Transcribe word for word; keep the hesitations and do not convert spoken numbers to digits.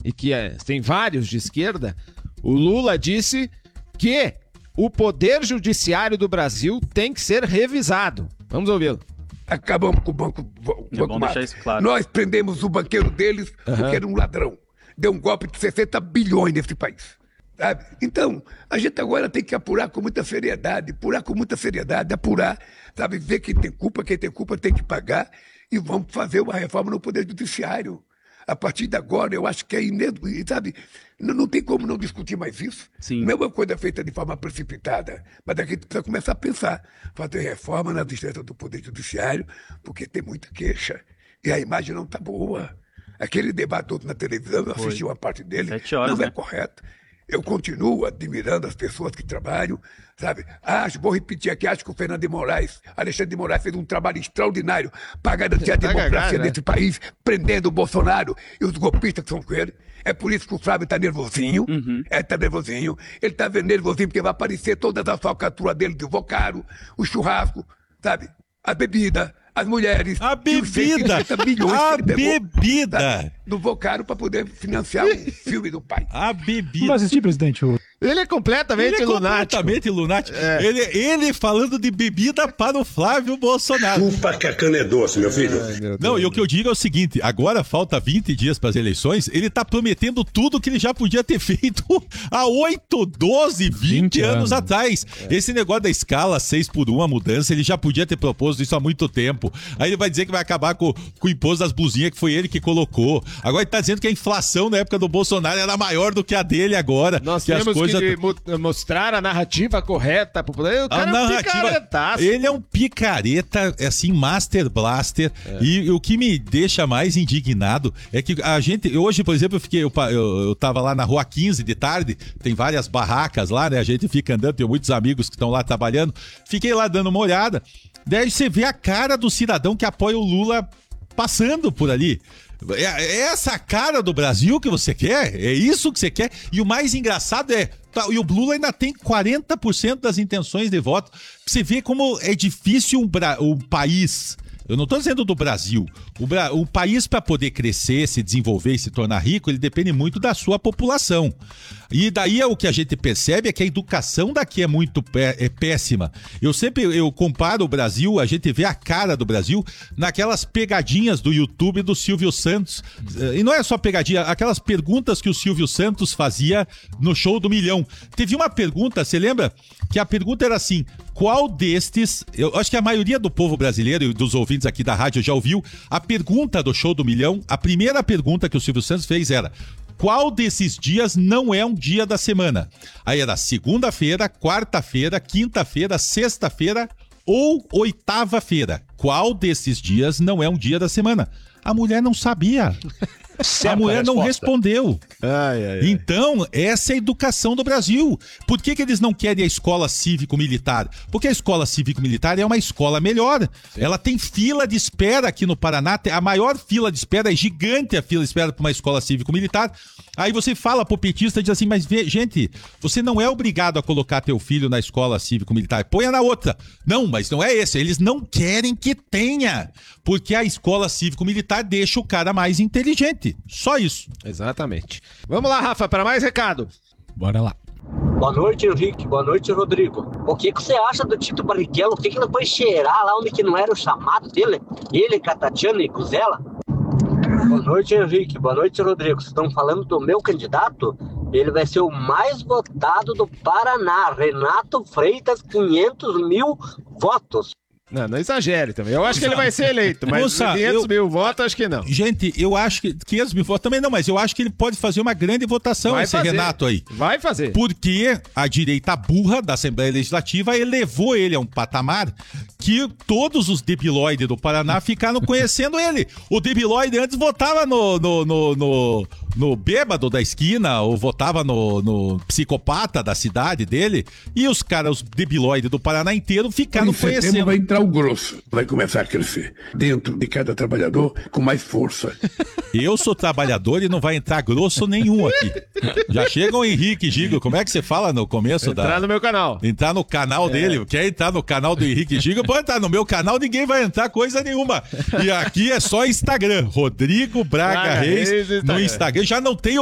e que é, tem vários de esquerda, o Lula disse que o poder judiciário do Brasil tem que ser revisado. Vamos ouvi-lo. Acabamos com o Banco, o é banco bom deixar isso claro. Nós prendemos o banqueiro deles uhum. porque era um ladrão. Deu um golpe de sessenta bilhões nesse país. Sabe? Então, a gente agora tem que apurar com muita seriedade, apurar com muita seriedade, apurar, sabe, ver quem tem culpa, quem tem culpa tem que pagar, e vamos fazer uma reforma no Poder Judiciário. A partir de agora, eu acho que é inevitável, sabe? Não, não tem como não discutir mais isso. Sim. Não é uma coisa feita de forma precipitada, mas a gente precisa começar a pensar, fazer reforma na instância do Poder Judiciário, porque tem muita queixa, e a imagem não está boa. Aquele debate todo na televisão, eu assisti uma parte dele, Sete horas, não né? é correto. Eu continuo admirando as pessoas que trabalham, sabe? Acho, vou repetir aqui, acho que o Fernando de Moraes, Alexandre de Moraes fez um trabalho extraordinário para garantir a Tá democracia cagado, né? desse país, prendendo o Bolsonaro e os golpistas que são com ele. É por isso que o Flávio está nervosinho, Uhum. é, tá nervosinho. Ele está nervosinho porque vai aparecer todas as falcatruas dele de vocaro, o churrasco, sabe? A bebida, as mulheres. A e os cento e bebida! cinquenta milhões A que ele pegou, bebida! sabe? Do vocaro para poder financiar o filme do pai. A Não vai bebida. assistir, presidente? O... Ele é completamente Ele é lunático. completamente lunático. É. Ele, ele falando de bebida para o Flávio Bolsonaro. Chupa que a cana é doce, meu filho. Ai, meu Não, Deus. e o que eu digo é o seguinte, agora falta vinte dias para as eleições, ele tá prometendo tudo que ele já podia ter feito há oito, doze, vinte, vinte anos, anos. atrás. É. Esse negócio da escala seis por um, a mudança, ele já podia ter proposto isso há muito tempo. Aí ele vai dizer que vai acabar com, com o imposto das blusinhas, que foi ele que colocou. Agora ele tá dizendo que a inflação na época do Bolsonaro era maior do que a dele agora. Nós que as temos coisas... que mo- mostrar a narrativa correta. Pro... O A cara é um narrativa, picaretaço. ele é um picareta, assim, master blaster, e, e o que me deixa mais indignado é que a gente, hoje, por exemplo, eu fiquei, eu, pa- eu, eu tava lá na rua quinze de tarde, tem várias barracas lá, né, a gente fica andando, tem muitos amigos que estão lá trabalhando, fiquei lá dando uma olhada, daí você vê a cara do cidadão que apoia o Lula passando por ali. É é essa a cara do Brasil que você quer? É isso que você quer? E o mais engraçado é, tá, e o Lula ainda tem quarenta por cento das intenções de voto. Você vê como é difícil um, Bra- um país, eu não estou dizendo do Brasil, o, Bra- o país para poder crescer, se desenvolver e se tornar rico, ele depende muito da sua população. E daí é o que a gente percebe é que a educação daqui é muito pé- é péssima. Eu sempre eu comparo o Brasil, a gente vê a cara do Brasil naquelas pegadinhas do YouTube do Silvio Santos. Eh, E não é só pegadinha, aquelas perguntas que o Silvio Santos fazia no Show do Milhão. Teve uma pergunta, você lembra? Que a pergunta era assim: qual destes, eu acho que a maioria do povo brasileiro e dos ouvintes aqui da rádio já ouviu a pergunta do Show do Milhão. A primeira pergunta que o Silvio Santos fez era: qual desses dias não é um dia da semana? Aí era segunda-feira, quarta-feira, quinta-feira, sexta-feira ou oitava-feira. Qual desses dias não é um dia da semana? A mulher não sabia. A mulher não respondeu. Ai, ai, ai. Então, essa é a educação do Brasil. Por que que eles não querem a escola cívico-militar? Porque a escola cívico-militar é uma escola melhor. Ela tem fila de espera aqui no Paraná. A maior fila de espera, é gigante a fila de espera para uma escola cívico-militar. Aí você fala pro petista e diz assim, mas vê, gente, você não é obrigado a colocar teu filho na escola cívico-militar. Ponha na outra. Não, mas não é esse. Eles não querem que tenha. Porque a escola cívico-militar deixa o cara mais inteligente. Só isso. Exatamente. Vamos lá, Rafa, para mais recado. Bora lá. Boa noite, Henrique. Boa noite, Rodrigo. O que, que você acha do Tito Barrichello? O que, que ele foi cheirar lá onde que não era o chamado dele? Ele, Catatiana e Cuzela? Boa noite, Henrique. Boa noite, Rodrigo. Vocês estão falando do meu candidato? Ele vai ser o mais votado do Paraná. Renato Freitas, quinhentos mil votos. Não, não exagere também. Eu acho que ele vai ser eleito, mas Moça, quinhentos eu- mil votos, acho que não. Gente, eu acho que quinhentos mil votos também não, mas eu acho que ele pode fazer uma grande votação, Vai esse fazer. Renato aí. Vai fazer. Porque a direita burra da Assembleia Legislativa elevou ele a um patamar que todos os debilóides do Paraná ficaram conhecendo ele. O debilóide antes votava no, no, no, no, no bêbado da esquina, ou votava no, no psicopata da cidade dele, e os caras, os debilóides do Paraná inteiro ficaram Em setembro conhecendo. vai entrar o grosso, vai começar a crescer dentro de cada trabalhador com mais força. Eu sou trabalhador e não vai entrar grosso nenhum aqui. Já chega o Henrique Gigo, como é que você fala no começo Entrar da... no meu canal. Entrar no canal dele, quer entrar no canal do Henrique Giga, pode entrar no meu canal, ninguém vai entrar coisa nenhuma. E aqui é só Instagram, Rodrigo Braga Braga Reis, Reis, no Instagram. Instagram, já não tem